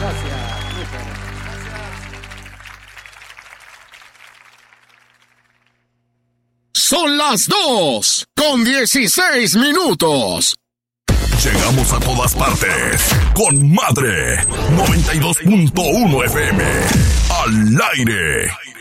Son las 2:16. Llegamos a todas partes con Madre 92.1 FM. Al aire.